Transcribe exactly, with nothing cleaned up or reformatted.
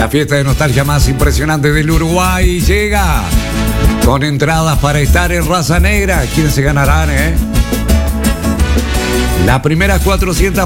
La fiesta de nostalgia más impresionante del Uruguay llega con entradas para estar en Raza Negra. ¿Quiénes se ganarán, eh? Las primeras cuatrocientas